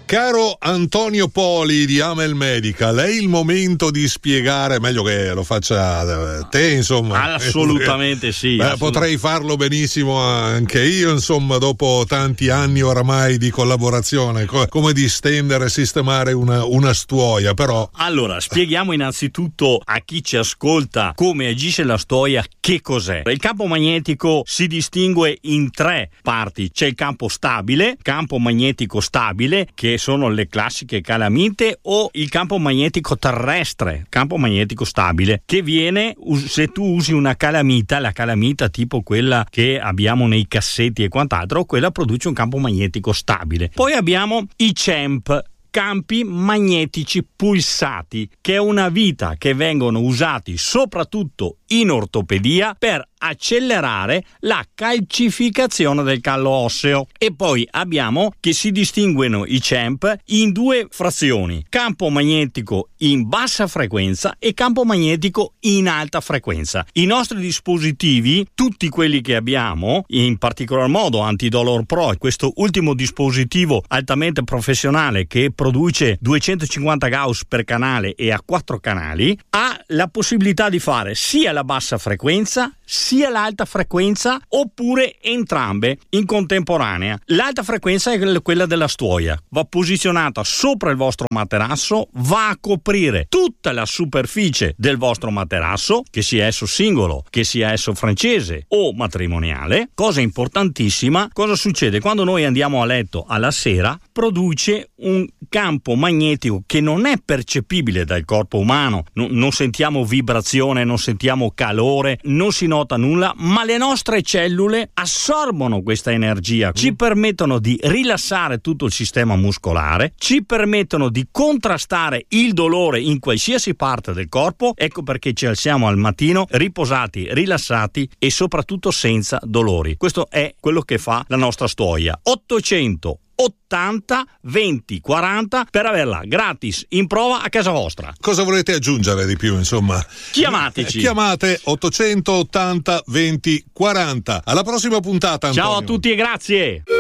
Caro Antonio Poli di Amel Medical, è il momento di spiegare, meglio che lo faccia te, insomma. Assolutamente sì. Potrei farlo benissimo anche io, insomma, dopo tanti anni oramai di collaborazione, come distendere e sistemare una stuoia, però. Allora, spieghiamo innanzitutto a chi ci ascolta come agisce la stuoia, che cos'è. Il campo magnetico si distingue in tre parti. C'è il campo stabile, campo magnetico stabile, che sono le classiche calamite, o il campo magnetico terrestre, campo magnetico stabile, che viene se tu usi una calamita, la calamita tipo quella che abbiamo nei cassetti e quant'altro, quella produce un campo magnetico stabile. Poi abbiamo i CEMP, campi magnetici pulsati, che è una vita che vengono usati soprattutto in ortopedia per accelerare la calcificazione del callo osseo. E poi abbiamo che si distinguono i CEMP in due frazioni: campo magnetico in bassa frequenza e campo magnetico in alta frequenza. I nostri dispositivi, tutti quelli che abbiamo, in particolar modo Antidolor Pro, questo ultimo dispositivo altamente professionale che produce 250 Gauss per canale e a 4 canali, ha la possibilità di fare sia la bassa frequenza sia l'alta frequenza, oppure entrambe in contemporanea. L'alta frequenza è quella della stuoia, va posizionata sopra il vostro materasso, va a coprire tutta la superficie del vostro materasso, che sia esso singolo, che sia esso francese o matrimoniale. Cosa importantissima, cosa succede quando noi andiamo a letto alla sera? Produce un campo magnetico che non è percepibile dal corpo umano, non sentiamo vibrazione, non sentiamo calore, non si nota nulla, ma le nostre cellule assorbono questa energia, ci permettono di rilassare tutto il sistema muscolare, ci permettono di contrastare il dolore in qualsiasi parte del corpo. Ecco perché ci alziamo al mattino riposati, rilassati e soprattutto senza dolori. Questo è quello che fa la nostra stuoia. 800 80 20 40 per averla gratis in prova a casa vostra. Cosa volete aggiungere di più, insomma? Chiamateci. Chiamate 880 20 40. Alla prossima puntata, Antonio. Ciao a tutti e grazie.